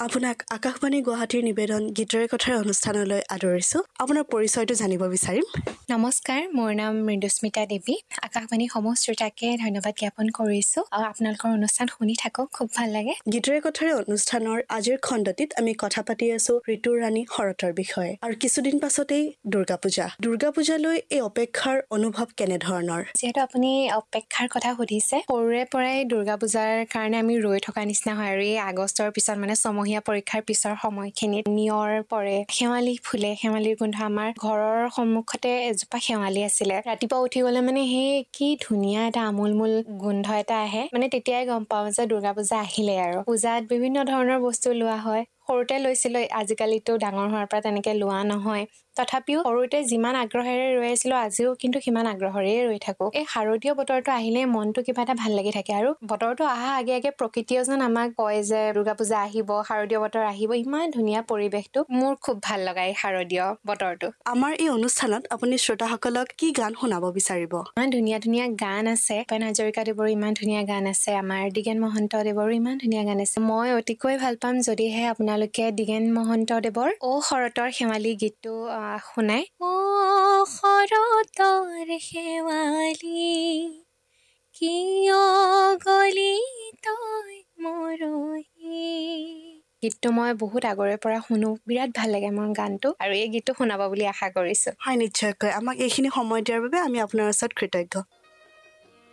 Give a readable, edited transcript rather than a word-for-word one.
আপোনাক আকাশবাণী গুৱাহাটীৰ নিবেদন গীতৰে কথাৰ অনুষ্ঠানলৈ আদৰিছোঁ। আপোনাৰ পৰিচয়টো জানিব বিচাৰিম। নমস্কাৰ, মোৰ নাম মৃদুস্মিতা দেৱী। আকাশবাণী সমূহ শ্ৰোতাকে ধন্যবাদ জ্ঞাপন কৰিছোঁ আৰু আপোনালোকৰ অনুষ্ঠান শুনি থাকক, খুব ভাল লাগে। গীতৰে কথাৰে অনুষ্ঠানৰ আজিৰ খণ্ডটিত আমি কথা পাতি আছোঁ ঋতুৰ ৰাণী শৰতৰ বিষয়ে। আৰু কিছুদিন পাছতেই দুৰ্গা পূজা। দুৰ্গা পূজালৈ এই অপেক্ষাৰ অনুভৱ কেনেধৰণৰ? যিহেতু আপুনি অপেক্ষাৰ কথা সুধিছে, সৰুৰে পৰাই দুৰ্গা পূজাৰ কাৰণে আমি ৰৈ থকা নিচিনা হয় আৰু এই আগষ্টৰ পিছত মানে ছমহীয়া পৰীক্ষাৰ পিছৰ সময়খিনিত নিয়ৰ পৰে, শেৱালি ফুলে, শেৱালিৰ গোন্ধ। আমাৰ ঘৰৰ সন্মুখতে এজোপা শেৱালি আছিলে। ৰাতিপুৱা উঠি গলে মানে সেই কি ধুনীয়া এটা আমোলমোল গোন্ধ এটা আহে, মানে তেতিয়াই গম পাওঁ যে দুৰ্গা পূজা আহিলে। আৰু পূজাত বিভিন্ন ধৰণৰ বস্তু লোৱা হয়। সৰুতে লৈছিলোঁ, আজিকালিতো ডাঙৰ হোৱাৰ পৰা তেনেকে লোৱা নহয়। তথাপিও সৰুতে যিমান আগ্ৰহেৰে ৰৈ আছিলোঁ, আজিও কিন্তু সিমান আগ্ৰহেৰে ৰৈ থাকোঁ। এই শাৰদীয় বতৰটো আহিলে মনটো কিবা এটা ভাল লাগি থাকে। আৰু বতৰটো অহা আগে আগে প্ৰকৃতিয়ে যেন আমাক কয় যে দুৰ্গা পূজা আহিব, শাৰদীয় বতৰ আহিব। ইমান ধুনীয়া পৰিৱেশটো, মোৰ খুব ভাল লগা এই শাৰদীয় বতৰটো। আমাৰ এই অনুষ্ঠানত আপুনি শ্ৰোতাসকলক কি গান শুনাব বিচাৰিব? ইমান ধুনীয়া ধুনীয়া গান আছে। ভূপেন হাজৰিকাদেৱৰ ইমান ধুনীয়া গান আছে, আমাৰ দ্বিগেন মহন্তদেৱৰো ইমান ধুনীয়া গান আছে। মই অতিকৈ ভাল পাম যদিহে আপোনালোকে দ্বিগেন মহন্তদেৱৰ অ শৰতৰ শেৱালি গীতটো শুনাই। অ শৰতৰ শেৱালি কিয় গলি তই মৰহি। গীতটো মই বহুত আগৰে পৰা শুনো, বিৰাট ভাল লাগে মোৰ গানটো, আৰু এই গীতটো শুনাব বুলি আশা কৰিছো। হয়, নিশ্চয়কৈ। আমাক এইখিনি সময় দিয়াৰ বাবে আমি আপোনাৰ ওচৰত কৃতজ্ঞ।